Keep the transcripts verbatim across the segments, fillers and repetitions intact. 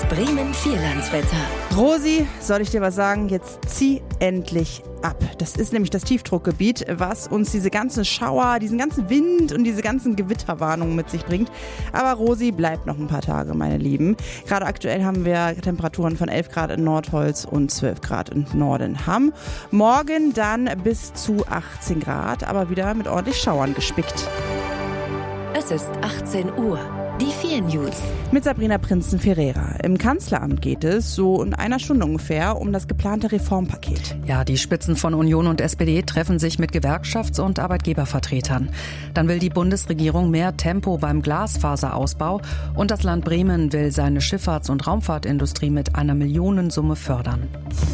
Bremen Vierlandswetter. Rosi, soll ich dir was sagen? Jetzt zieh endlich ab. Das ist nämlich das Tiefdruckgebiet, was uns diese ganzen Schauer, diesen ganzen Wind und diese ganzen Gewitterwarnungen mit sich bringt. Aber Rosi bleibt noch ein paar Tage, meine Lieben. Gerade aktuell haben wir Temperaturen von elf Grad in Nordholz und zwölf Grad in Nordenham. Morgen dann bis zu achtzehn Grad, aber wieder mit ordentlich Schauern gespickt. Es ist achtzehn Uhr. Die vier News. Mit Sabrina Prinzen-Ferreira. Im Kanzleramt geht es, so in einer Stunde ungefähr, um das geplante Reformpaket. Ja, die Spitzen von Union und S P D treffen sich mit Gewerkschafts- und Arbeitgebervertretern. Dann will die Bundesregierung mehr Tempo beim Glasfaserausbau und das Land Bremen will seine Schifffahrts- und Raumfahrtindustrie mit einer Millionensumme fördern.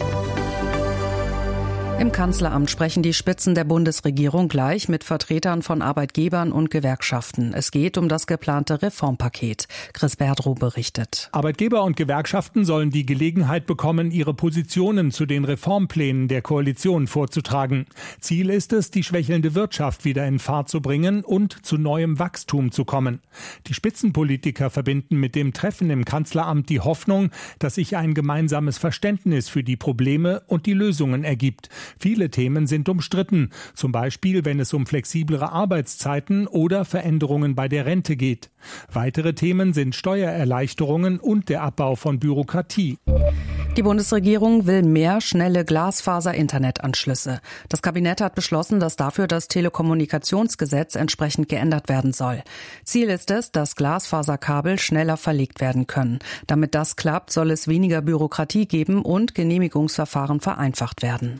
Im Kanzleramt sprechen die Spitzen der Bundesregierung gleich mit Vertretern von Arbeitgebern und Gewerkschaften. Es geht um das geplante Reformpaket. Chris Berdrow berichtet. Arbeitgeber und Gewerkschaften sollen die Gelegenheit bekommen, ihre Positionen zu den Reformplänen der Koalition vorzutragen. Ziel ist es, die schwächelnde Wirtschaft wieder in Fahrt zu bringen und zu neuem Wachstum zu kommen. Die Spitzenpolitiker verbinden mit dem Treffen im Kanzleramt die Hoffnung, dass sich ein gemeinsames Verständnis für die Probleme und die Lösungen ergibt. Viele Themen sind umstritten, zum Beispiel wenn es um flexiblere Arbeitszeiten oder Veränderungen bei der Rente geht. Weitere Themen sind Steuererleichterungen und der Abbau von Bürokratie. Die Bundesregierung will mehr schnelle Glasfaser-Internetanschlüsse. Das Kabinett hat beschlossen, dass dafür das Telekommunikationsgesetz entsprechend geändert werden soll. Ziel ist es, dass Glasfaserkabel schneller verlegt werden können. Damit das klappt, soll es weniger Bürokratie geben und Genehmigungsverfahren vereinfacht werden.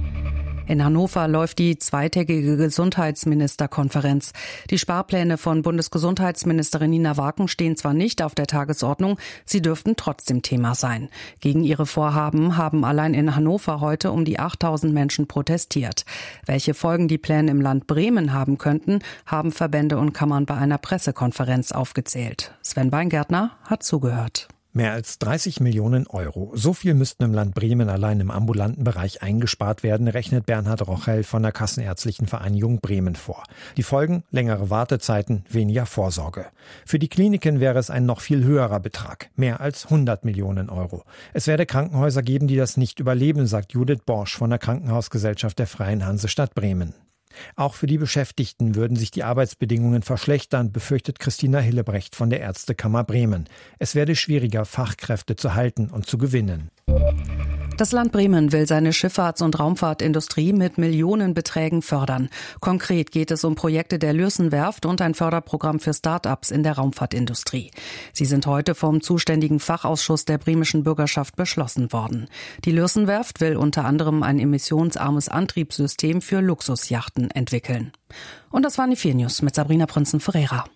In Hannover läuft die zweitägige Gesundheitsministerkonferenz. Die Sparpläne von Bundesgesundheitsministerin Nina Waken stehen zwar nicht auf der Tagesordnung, sie dürften trotzdem Thema sein. Gegen ihre Vorhaben haben allein in Hannover heute um die achttausend Menschen protestiert. Welche Folgen die Pläne im Land Bremen haben könnten, haben Verbände und Kammern bei einer Pressekonferenz aufgezählt. Sven Weingärtner hat zugehört. Mehr als dreißig Millionen Euro. So viel müssten im Land Bremen allein im ambulanten Bereich eingespart werden, rechnet Bernhard Rochel von der Kassenärztlichen Vereinigung Bremen vor. Die Folgen? Längere Wartezeiten, weniger Vorsorge. Für die Kliniken wäre es ein noch viel höherer Betrag. Mehr als hundert Millionen Euro. Es werde Krankenhäuser geben, die das nicht überleben, sagt Judith Borsch von der Krankenhausgesellschaft der Freien Hansestadt Bremen. Auch für die Beschäftigten würden sich die Arbeitsbedingungen verschlechtern, befürchtet Christina Hillebrecht von der Ärztekammer Bremen. Es werde schwieriger, Fachkräfte zu halten und zu gewinnen. Das Land Bremen will seine Schifffahrts- und Raumfahrtindustrie mit Millionenbeträgen fördern. Konkret geht es um Projekte der Lürssen-Werft und ein Förderprogramm für Start-ups in der Raumfahrtindustrie. Sie sind heute vom zuständigen Fachausschuss der bremischen Bürgerschaft beschlossen worden. Die Lürssen-Werft will unter anderem ein emissionsarmes Antriebssystem für Luxusjachten entwickeln. Und das waren die vier News mit Sabrina Prinzen-Ferreira.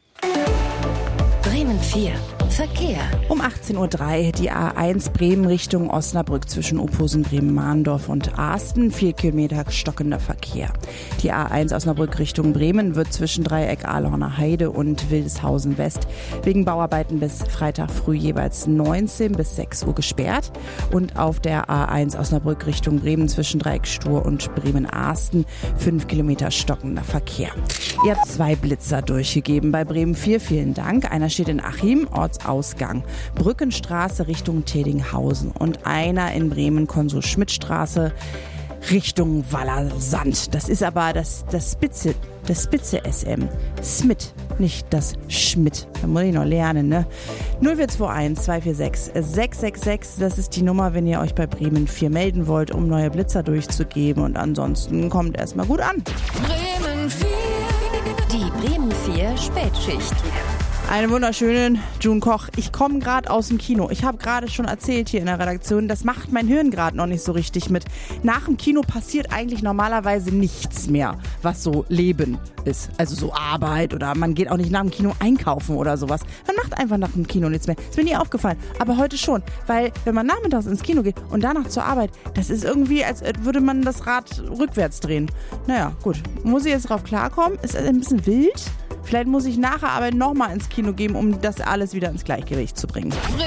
Bremen vier. Verkehr. Um achtzehn Uhr drei die A eins Bremen Richtung Osnabrück zwischen Opusen, Bremen-Mahndorf und Asten. Vier Kilometer stockender Verkehr. Die A eins Osnabrück Richtung Bremen wird zwischen Dreieck Ahlhorner Heide und Wildeshausen West wegen Bauarbeiten bis Freitag früh jeweils neunzehn bis sechs Uhr gesperrt. Und auf der A eins Osnabrück Richtung Bremen zwischen Dreieck Stur und Bremen-Asten fünf Kilometer stockender Verkehr. Ihr habt zwei Blitzer durchgegeben bei Bremen vier. Vielen Dank. Einer steht in Achim, Ortsausgang, Brückenstraße Richtung Tedinghausen und einer in Bremen, Konsul-Schmidt-Straße Richtung Wallersand. Das ist aber das, das Spitze, das Spitze S M. Smith, nicht das Schmidt. Da muss ich noch lernen, ne? null vier zwei eins zwei vier sechs sechs sechs sechs, das ist die Nummer, wenn ihr euch bei Bremen vier melden wollt, um neue Blitzer durchzugeben. Und ansonsten kommt erstmal gut an. Bremen vier. Die Bremen vier Spätschicht. Einen wunderschönen June Koch. Ich komme gerade aus dem Kino. Ich habe gerade schon erzählt hier in der Redaktion, das macht mein Hirn gerade noch nicht so richtig mit. Nach dem Kino passiert eigentlich normalerweise nichts mehr, was so Leben ist. Also so Arbeit oder man geht auch nicht nach dem Kino einkaufen oder sowas. Man macht einfach nach dem Kino nichts mehr. Ist mir nie aufgefallen. Aber heute schon. Weil wenn man nachmittags ins Kino geht und danach zur Arbeit, das ist irgendwie, als würde man das Rad rückwärts drehen. Naja, gut. Muss ich jetzt drauf klarkommen? Ist ein bisschen wild. Vielleicht muss ich nach der Arbeit nochmal ins Kino gehen, um das alles wieder ins Gleichgewicht zu bringen.